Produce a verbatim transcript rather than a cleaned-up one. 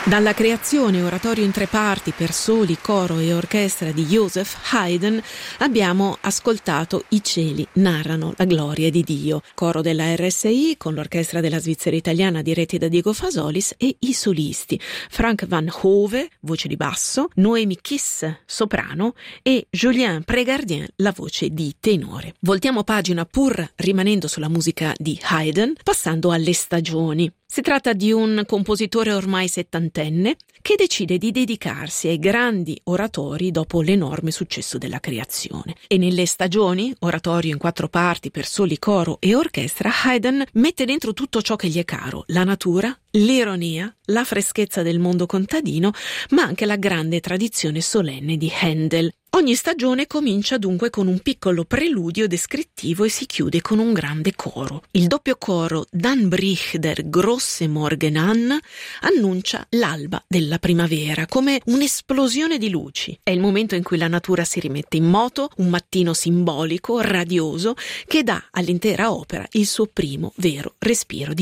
Dalla creazione oratorio in tre parti per soli, coro e orchestra di Joseph Haydn abbiamo ascoltato I cieli narrano la gloria di Dio, coro della R S I con l'orchestra della Svizzera Italiana diretti da Diego Fasolis e i solisti Frank Van Hove, voce di basso, Noemi Kiss, soprano e Julien Prégardien, la voce di tenore. Voltiamo pagina pur rimanendo sulla musica di Haydn, passando alle stagioni. Si tratta di un compositore ormai settantenne che decide di dedicarsi ai grandi oratori dopo l'enorme successo della creazione. E nelle stagioni, oratorio in quattro parti per soli, coro e orchestra, Haydn mette dentro tutto ciò che gli è caro: la natura, l'ironia, la freschezza del mondo contadino, ma anche la grande tradizione solenne di Handel. Ogni stagione comincia dunque con un piccolo preludio descrittivo e si chiude con un grande coro. Il doppio coro Dan bricht der große Morgen an annuncia l'alba della primavera come un'esplosione di luci. È il momento in cui la natura si rimette in moto, un mattino simbolico, radioso, che dà all'intera opera il suo primo vero respiro di